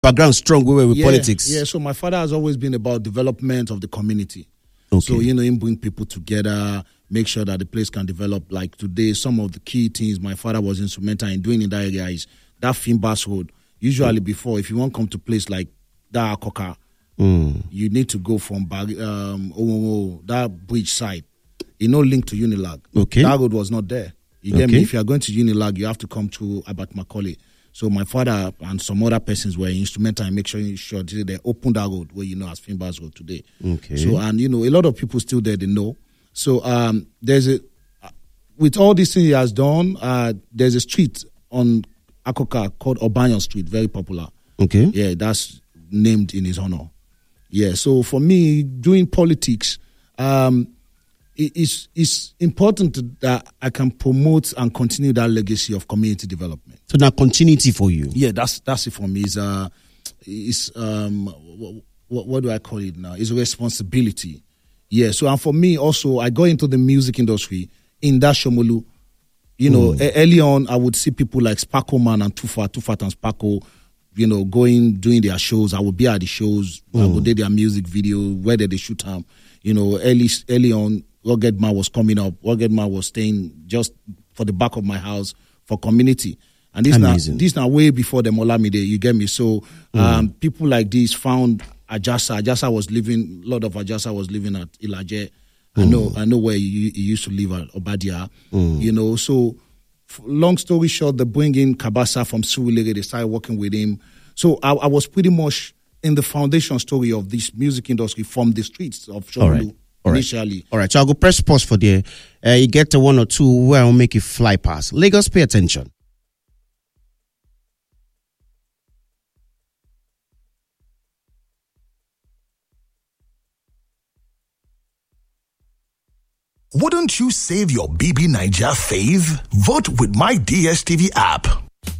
background strong with politics. Yeah, so my father has always been about development of the community. Okay. So, him bring people together, make sure that the place can develop. Like today, some of the key things my father was instrumental in doing in that area is that Fimbas Road. Usually before, if you want to come to a place like that Akoka, you need to go from that bridge side. Link to Unilag. Okay. That road was not there. You get me? If you are going to Unilag, you have to come to Abat Macaulay. So my father and some other persons were instrumental in making sure they opened that road where as Fimbas Road today. Okay. So a lot of people still there, they know. So with all these things he has done, there's a street on Akoka called Obanyan Street, very popular. Okay. Yeah, that's named in his honor. Yeah, so for me, doing politics, it's important that I can promote and continue that legacy of community development. So now continuity for you. Yeah, that's it for me. What do I call it now? It's a responsibility. Yeah, so and for me also, I got into the music industry in that Shomolu. Early on, I would see people like Sparkle Man and Tufat and Sparkle, doing their shows. I would be at the shows. I would do their music video, where did they shoot them. Early on, Rugged Man was coming up. Rugged Man was staying just for the back of my house for community. And this now way before the Olamide, you get me? So people like this found Ajasa. Ajasa was living, a lot of Ajasa was living at Ilaje. I know where he used to live at Obadia. So long story short, they bring in Kabasa from Surulere. They started working with him. So I was pretty much in the foundation story of this music industry from the streets of Shomolu. Initially. All right, so I'll go press pause for there. You get to one or two where I'll make you fly past. Lagos, pay attention. Wouldn't you save your BB Niger fave? Vote with my DSTV app.